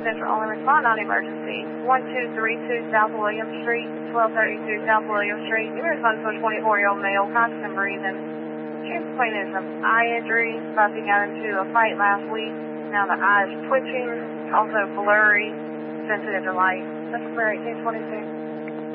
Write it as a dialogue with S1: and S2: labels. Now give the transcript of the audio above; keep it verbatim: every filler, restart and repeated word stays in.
S1: Central only respond on emergency. one two three two South William Street, twelve thirty-two South William Street. You respond to a twenty-four-year-old male, constant breathing. She explained some eye injury, thought he got into a fight last week. Now the eye is twitching, also blurry, sensitive to light. That's for eighteen twenty-two.